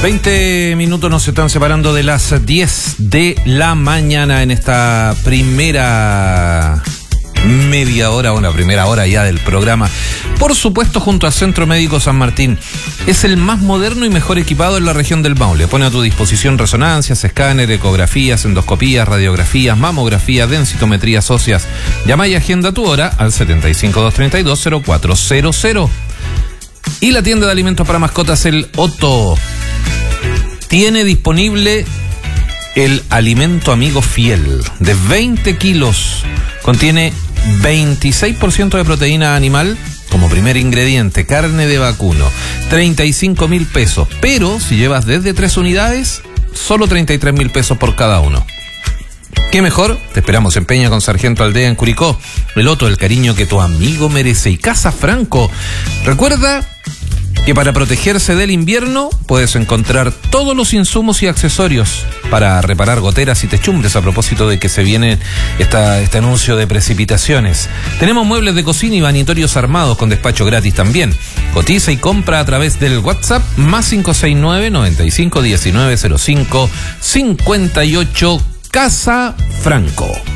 20 minutos nos están separando de las 10 de la mañana en esta primera media hora, o la primera hora ya del programa. Por supuesto, junto al Centro Médico San Martín. Es el más moderno y mejor equipado en la región del Maule. Pone a tu disposición resonancias, escáner, ecografías, endoscopías, radiografías, mamografías, densitometrías óseas. Llama y agenda tu hora al 75-232-0400. Y la tienda de alimentos para mascotas, el Otto, tiene disponible el alimento amigo fiel de 20 kilos. Contiene 26% de proteína animal como primer ingrediente, carne de vacuno, 35.000 pesos. Pero si llevas desde 3 unidades, solo 33.000 pesos por cada uno. ¿Qué mejor? Te esperamos en Peña con Sargento Aldea en Curicó. El Otto, el cariño que tu amigo merece. Y Casa Franco. Recuerda que para protegerse del invierno puedes encontrar todos los insumos y accesorios para reparar goteras y techumbres, a propósito de que se viene este anuncio de precipitaciones. Tenemos muebles de cocina y banitorios armados con despacho gratis también. Cotiza y compra a través del WhatsApp más 569-95190558. Casa Franco.